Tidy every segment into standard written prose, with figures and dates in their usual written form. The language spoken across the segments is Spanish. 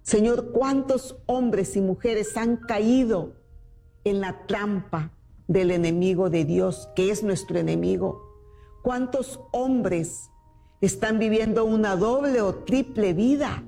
Señor, ¿cuántos hombres y mujeres han caído en la trampa del enemigo de Dios, que es nuestro enemigo? ¿Cuántos hombres están viviendo una doble o triple vida?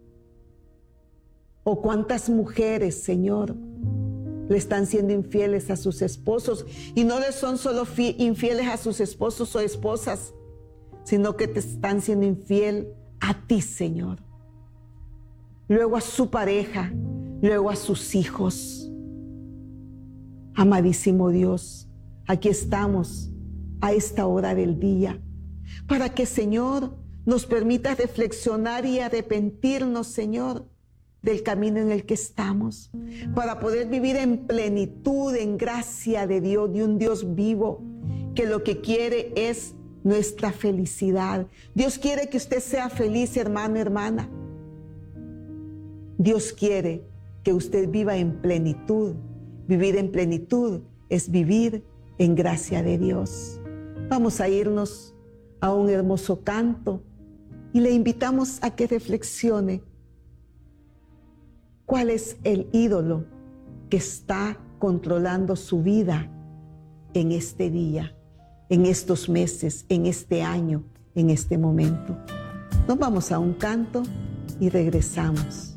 ¿O cuántas mujeres, Señor, le están siendo infieles a sus esposos? Y no les son solo infieles a sus esposos o esposas, sino que te están siendo infiel a ti, Señor. Luego a su pareja, luego a sus hijos. Amadísimo Dios, aquí estamos a esta hora del día, para que, Señor, nos permita reflexionar y arrepentirnos, Señor, del camino en el que estamos, para poder vivir en plenitud, en gracia de Dios, de un Dios vivo, que lo que quiere es nuestra felicidad. Dios quiere que usted sea feliz, hermano, hermana. Dios quiere que usted viva en plenitud. Vivir en plenitud es vivir en gracia de Dios. Vamos a irnos a un hermoso canto y le invitamos a que reflexione cuál es el ídolo que está controlando su vida en este día, en estos meses, en este año, en este momento. Nos vamos a un canto y regresamos.